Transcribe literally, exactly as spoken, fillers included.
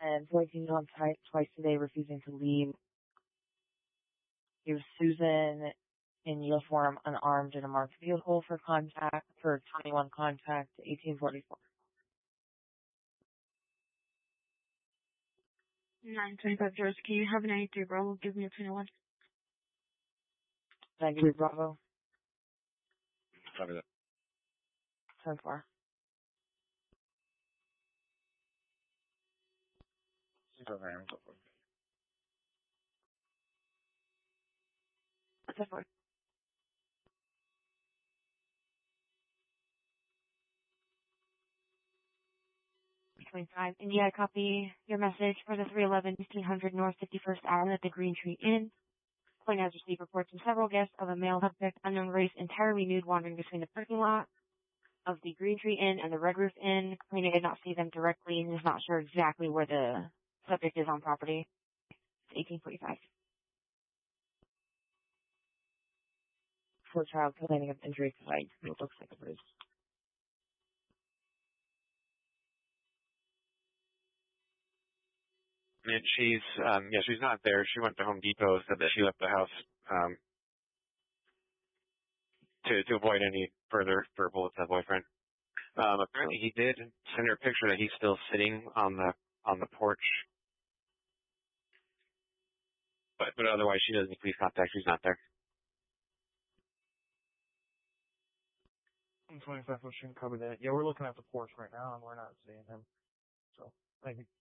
and pointing on site twice today, refusing to leave. He was Susan in uniform, unarmed, in a marked vehicle for contact, for twenty-one contact, eighteen forty-four. nine twenty-five George, can you have an ninety-three Bravo? Give me a twenty-one. ninety-three Bravo. Copy that. ten four. Program. ten four. twenty-five. And yeah, I copy your message for the three eleven fifteen hundred North fifty-first Avenue at the Green Tree Inn. Point has received reports from several guests of a male subject, unknown race, entirely nude, wandering between the parking lot of the Green Tree Inn and the Red Roof Inn. Point did not see them directly and is not sure exactly where the subject is on property. It's eighteen forty-five. For child complaining of injury to leg. It looks like a bruise. And she's, um, yeah, she's not there. She went to Home Depot, said that she left the house, um, to, to avoid any further verbal with her boyfriend. Um, apparently he did send her a picture that he's still sitting on the, on the porch. But, but otherwise she doesn't need police contact. She's not there. twenty-five, we shouldn't cover that. Yeah, we're looking at the porch right now, and we're not seeing him. So, thank you.